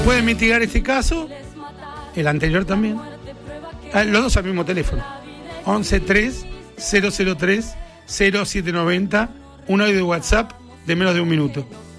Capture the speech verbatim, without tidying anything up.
Pueden mitigar este caso, el anterior también. Ah, los dos al mismo teléfono. once tres cero cero tres cero siete noventa, un audio de WhatsApp de menos de un minuto.